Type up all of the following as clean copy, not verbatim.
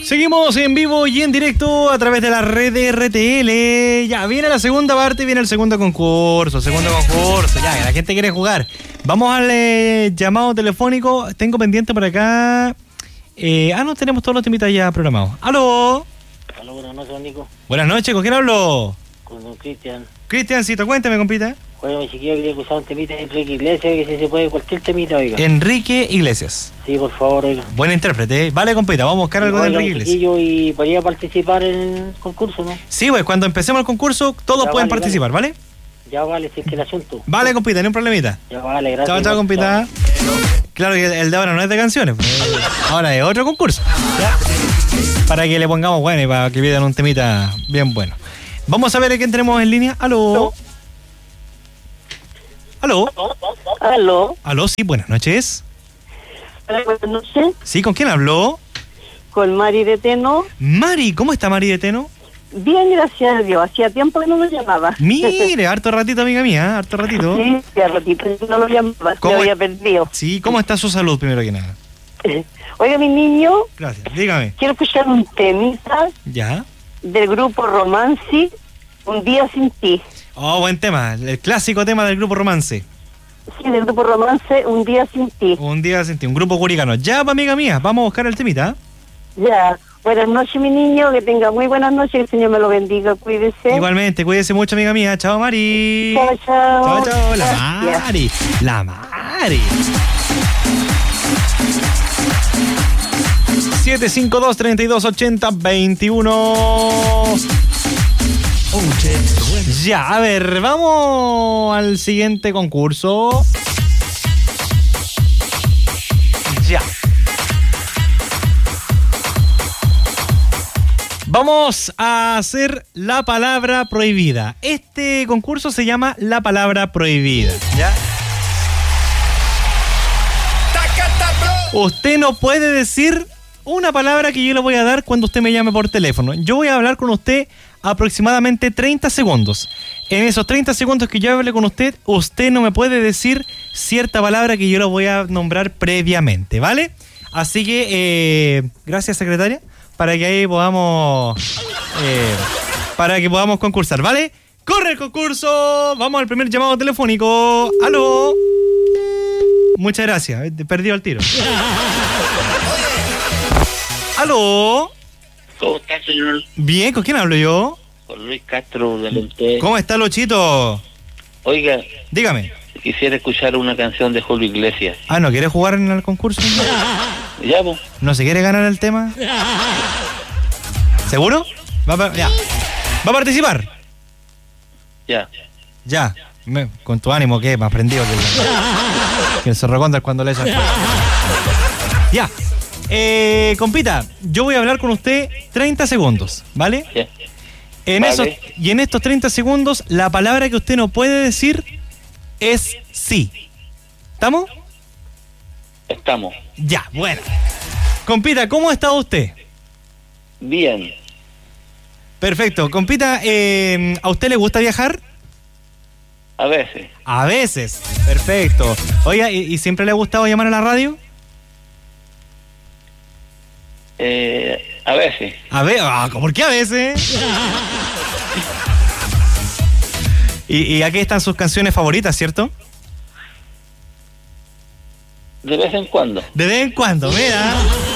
Seguimos en vivo y en directo a través de la red de RTL. Ya, viene la segunda parte, viene el segundo concurso. Ya, la gente quiere jugar. Vamos al llamado telefónico. Tengo pendiente por acá. No tenemos todos los temitas ya programados. ¡Aló! Aló, buenas noches, Nico. Buenas noches, ¿con quién hablo? Con don Cristian. Cristiancito, cuéntame, compita. Oye, mi chiquillo quería usar un temita de Enrique Iglesias, que si se puede cualquier temita, oiga. Enrique Iglesias. Sí, por favor, oiga. Buen intérprete, ¿eh? Vale, compita, vamos a buscar algo de Enrique Iglesias. Y podría participar en el concurso, ¿no? Sí, pues cuando empecemos el concurso, todos Ya, pueden vale, participar, ¿vale? Ya vale, si es que el asunto. Vale, compita, ni un problemita. Ya vale, gracias. Chao, compita. Claro que el de ahora no es de canciones, pues. Ahora es otro concurso. ¿Ya? Para que le pongamos bueno y para que pidan un temita bien bueno. Vamos a ver a quién tenemos en línea. ¿Aló? ¿Aló? Aló. ¿Aló? Sí, buenas noches. Hola, buenas noches. Sí, ¿con quién habló? Con Mari de Teno. Mari, ¿cómo está Mari de Teno? Bien, gracias a Dios. Hacía tiempo que no lo llamaba. Mire, harto ratito, amiga mía, harto ratito. Sí, hacía ratito que no lo llamaba. ¿Cómo Me había es? perdido. Sí, ¿cómo está su salud primero que nada? Oiga, mi niño, Gracias, dígame. quiero escuchar un temita ¿Ya? del grupo Romance, Un día sin ti. Oh, buen tema, el clásico tema del grupo Romance. Sí, del grupo Romance, Un día sin ti. Un día sin ti, un grupo curicano. Ya, amiga mía, vamos a buscar el temita. Ya. Buenas noches, mi niño. Que tenga muy buenas noches. Que el Señor me lo bendiga. Cuídese. Igualmente, cuídese mucho, amiga mía. Chao, Mari. Chao, chao. Chao, chao. La Gracias. Mari. La Mari. 752-3280-21. Ya, a ver, vamos al siguiente concurso. Ya. Vamos a hacer la palabra prohibida. Este concurso se llama la palabra prohibida, ¿ya? Usted no puede decir una palabra que yo le voy a dar cuando usted me llame por teléfono. Yo voy a hablar con usted aproximadamente 30 segundos. En esos 30 segundos que yo hable con usted, usted no me puede decir cierta palabra que yo le voy a nombrar previamente, ¿vale? Así que, gracias, secretaria, para que ahí podamos concursar, ¿vale? ¡Corre el concurso! Vamos al primer llamado telefónico. ¡Aló! Muchas gracias, perdido el tiro. ¿Aló? ¿Cómo está, señor? Bien, ¿con quién hablo yo? Con Luis Castro de Monte. ¿Cómo está, Luchito? Oiga, Dígame. quisiera escuchar una canción de Julio Iglesias. Ah, ¿no quiere jugar en el concurso? ¿Ya, vos? ¿No se quiere ganar el tema? ¿Seguro? Ya. ¿Va a participar? Ya. Ya. Con tu ánimo, ¿qué? Más prendido que el Zorro Cóndor cuando le echan. Ya. Compita, yo voy a hablar con usted 30 segundos, ¿vale? Ya. Vale. En estos 30 segundos, la palabra que usted no puede decir es sí. ¿Estamos? Estamos. Ya, bueno. Compita, ¿cómo ha estado usted? Bien. Perfecto. Compita, ¿a usted le gusta viajar? A veces. A veces. Perfecto. Oiga, ¿y siempre le ha gustado llamar a la radio? A veces. A ver, ¿por qué a veces? Y aquí están sus canciones favoritas, ¿cierto? De vez en cuando. De vez en cuando, mira.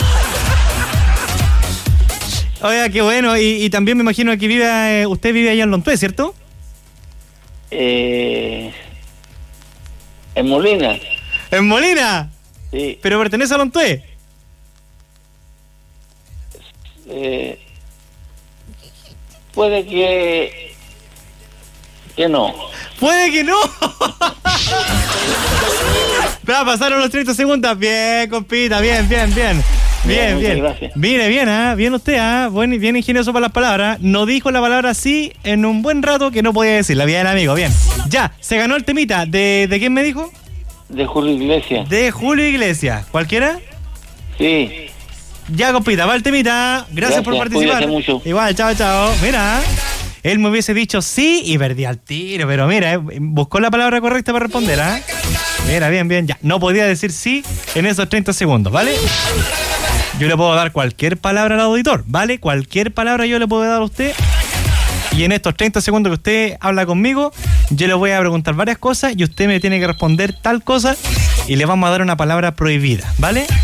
Oiga, qué bueno. Y también me imagino que usted vive allá en Lontué, ¿cierto? En Molina. ¿En Molina? Sí. ¿Pero pertenece a Lontué? Puede que no. ¡Puede que no! Pasaron los 30 segundos. Bien, compita, bien. Bien. Gracias. Mire, bien, bien usted, bien ingenioso para las palabras. No dijo la palabra sí en un buen rato que no podía decirla. Bien, amigo, bien. Ya, se ganó el temita. ¿De quién me dijo? De Julio Iglesias. De Julio Iglesias. ¿Cualquiera? Sí. Ya, compita, va el temita. Gracias por participar. Cuídate mucho. Igual, chao. Mira, él me hubiese dicho sí y perdí al tiro, pero mira, buscó la palabra correcta para responder, Mira, bien, ya. No podía decir sí en esos 30 segundos, ¿vale? Yo le puedo dar cualquier palabra al auditor, ¿vale? Cualquier palabra yo le puedo dar a usted. Y en estos 30 segundos que usted habla conmigo, yo le voy a preguntar varias cosas y usted me tiene que responder tal cosa y le vamos a dar una palabra prohibida, ¿vale?